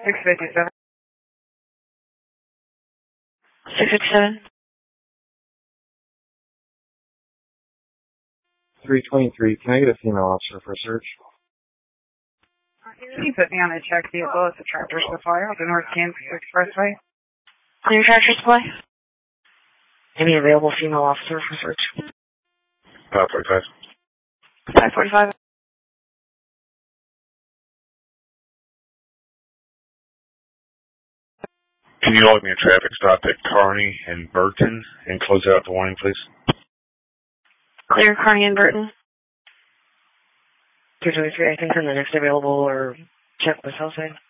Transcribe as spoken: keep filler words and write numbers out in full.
six fifty-seven. six fifty-seven. three twenty-three. Can I get a female officer for a search? Can you put me on a check vehicle at the Tractor Supply on the North Kansas Expressway? Clear Tractor Supply. Any available female officer for search? five forty-five. five forty-five. Can you log me a traffic stop at Kearney and Burton and close out the warning, please? Clear Kearney and Burton. two twenty-three, I think I'm the next available, or check with Southside.